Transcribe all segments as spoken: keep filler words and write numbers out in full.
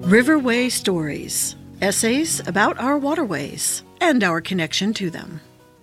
Riverway Stories, essays about our waterways and our connection to them.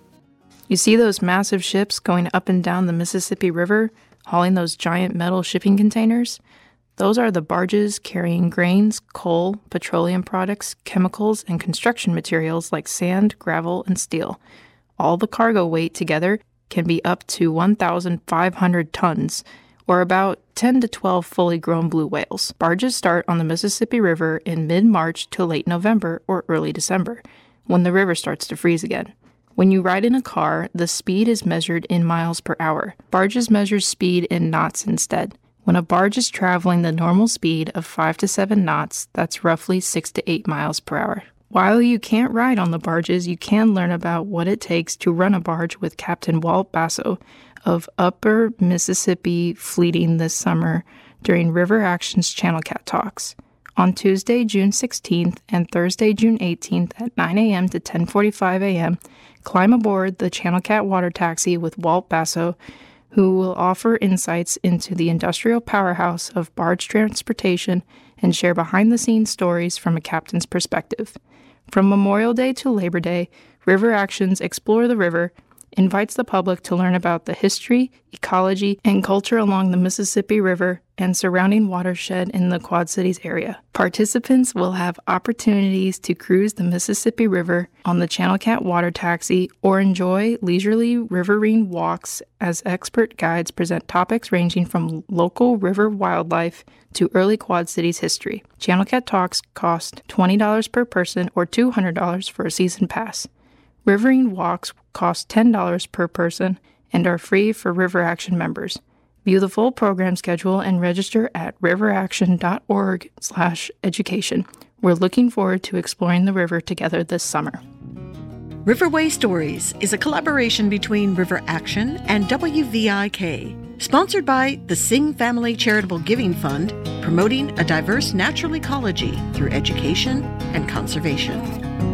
You see those massive ships going up and down the Mississippi River, hauling those giant metal shipping containers? Those are the barges carrying grains, coal, petroleum products, chemicals, and construction materials like sand, gravel, and steel. All the cargo weight together can be up to one thousand five hundred tons, or about ten to twelve fully grown blue whales. Barges start on the Mississippi River in mid-March to late November or early December, when the river starts to freeze again. When you ride in a car, the speed is measured in miles per hour. Barges measure speed in knots instead. When a barge is traveling the normal speed of five to seven knots, that's roughly six to eight miles per hour. While you can't ride on the barges, you can learn about what it takes to run a barge with Captain Walt Basso of Upper Mississippi Fleeting this summer during River Action's Channel Cat Talks. On Tuesday, June sixteenth and Thursday, June eighteenth at nine a.m. to ten forty-five a.m., climb aboard the Channel Cat water taxi with Walt Basso, who will offer insights into the industrial powerhouse of barge transportation and share behind-the-scenes stories from a captain's perspective. From Memorial Day to Labor Day, River Actions Explore the River invites the public to learn about the history, ecology, and culture along the Mississippi River and surrounding watershed in the Quad Cities area. Participants will have opportunities to cruise the Mississippi River on the Channel Cat water taxi or enjoy leisurely riverine walks as expert guides present topics ranging from local river wildlife to early Quad Cities history. Channel Cat Talks cost twenty dollars per person or two hundred dollars for a season pass. Riverine walks cost ten dollars per person and are free for River Action members. View the full program schedule and register at riveraction.org slash education. We're looking forward to exploring the river together this summer. Riverway Stories is a collaboration between River Action and W V I K, sponsored by the Singh Family Charitable Giving Fund, promoting a diverse natural ecology through education and conservation.